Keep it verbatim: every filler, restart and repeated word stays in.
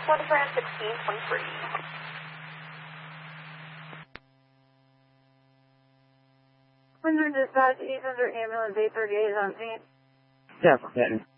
one friend sixteen twenty-three. Windsor Dispatch, eight hundred ambulance eight thirty-eight on scene. Yeah, for getting.